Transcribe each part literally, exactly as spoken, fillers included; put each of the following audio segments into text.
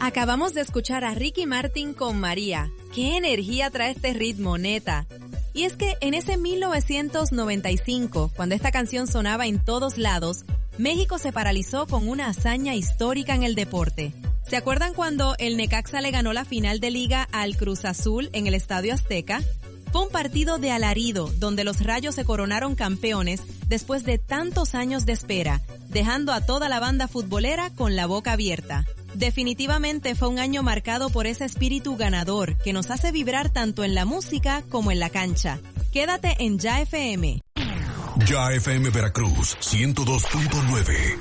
Acabamos de escuchar a Ricky Martin con María. ¡Qué energía trae este ritmo, neta! Y es que en ese mil novecientos noventa y cinco, cuando esta canción sonaba en todos lados, México se paralizó con una hazaña histórica en el deporte. ¿Se acuerdan cuando el Necaxa le ganó la final de liga al Cruz Azul en el Estadio Azteca? Fue un partido de alarido, donde los Rayos se coronaron campeones después de tantos años de espera, dejando a toda la banda futbolera con la boca abierta. Definitivamente fue un año marcado por ese espíritu ganador que nos hace vibrar tanto en la música como en la cancha. Quédate en Ya F M. Ya F M Veracruz, ciento dos punto nueve.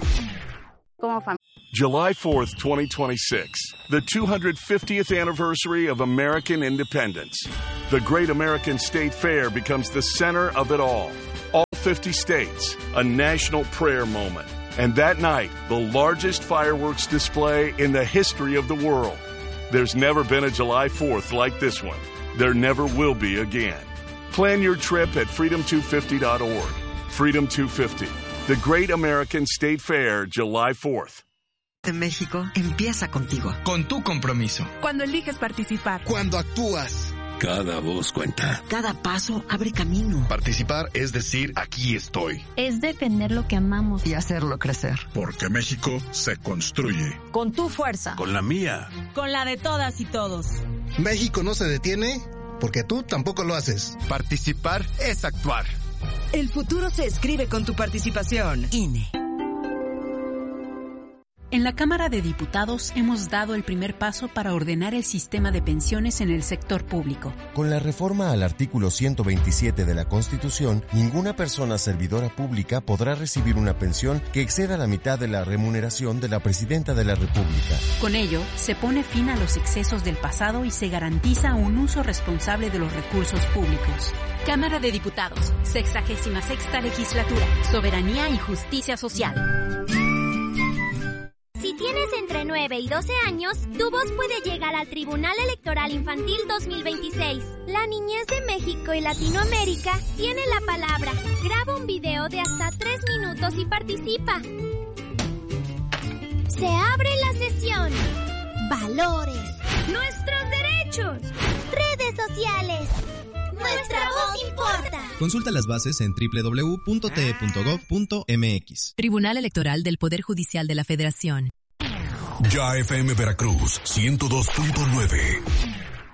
July fourth, twenty twenty-six, the two hundred fiftieth anniversary of American independence. The Great American State Fair becomes the center of it all. All fifty states, a national prayer moment. And that night, the largest fireworks display in the history of the world. There's never been a July fourth like this one. There never will be again. Plan your trip at freedom two fifty dot org. Freedom two fifty, the Great American State Fair, July fourth. De México empieza contigo. Con tu compromiso. Cuando eliges participar. Cuando actúas. Cada voz cuenta. Cada paso abre camino. Participar es decir, aquí estoy. Es defender lo que amamos y hacerlo crecer. Porque México se construye. Con tu fuerza. Con la mía. Con la de todas y todos. México no se detiene porque tú tampoco lo haces. Participar es actuar. El futuro se escribe con tu participación. I N E. En la Cámara de Diputados hemos dado el primer paso para ordenar el sistema de pensiones en el sector público. Con la reforma al artículo ciento veintisiete de la Constitución, ninguna persona servidora pública podrá recibir una pensión que exceda la mitad de la remuneración de la Presidenta de la República. Con ello, se pone fin a los excesos del pasado y se garantiza un uso responsable de los recursos públicos. Cámara de Diputados, sexagésima sexta legislatura, soberanía y justicia social. Si tienes entre nueve y doce años, tu voz puede llegar al Tribunal Electoral Infantil dos mil veintiséis. La niñez de México y Latinoamérica tiene la palabra. Graba un video de hasta tres minutos y participa. Se abre la sesión. Valores. Nuestros derechos. Redes sociales. Nuestra voz importa. Consulta las bases en doble u doble u doble u punto t e punto gov punto m x. Tribunal Electoral del Poder Judicial de la Federación. Ya F M Veracruz, ciento dos punto nueve.